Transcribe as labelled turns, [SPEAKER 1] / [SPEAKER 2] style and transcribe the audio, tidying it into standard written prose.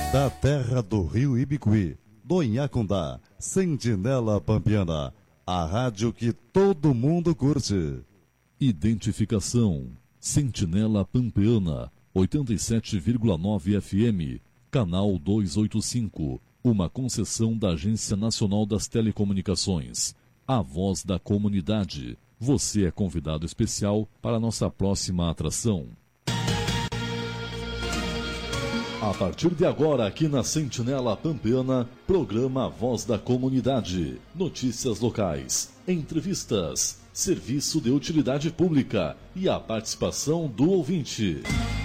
[SPEAKER 1] Da terra do Rio Ibicuí, do Inhacundá, Sentinela Pampiana, a rádio que todo mundo curte.
[SPEAKER 2] Identificação: Sentinela Pampiana, 87,9 FM, canal 285, uma concessão da Agência Nacional das Telecomunicações. A voz da comunidade. Você é convidado especial para nossa próxima atração. A partir de agora, aqui na Sentinela Pampiana, programa Voz da Comunidade. Notícias locais, entrevistas, serviço de utilidade pública e a participação do ouvinte.